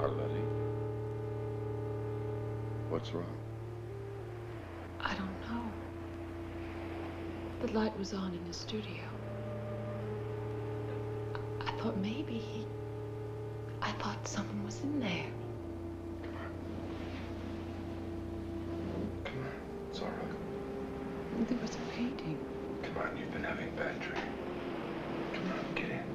Arletty, what's wrong? I don't know. The light was on in the studio. I thought maybe I thought someone was in there. Come on. It's all right. There was a painting. Come on, you've been having bad dreams. Come on, get in.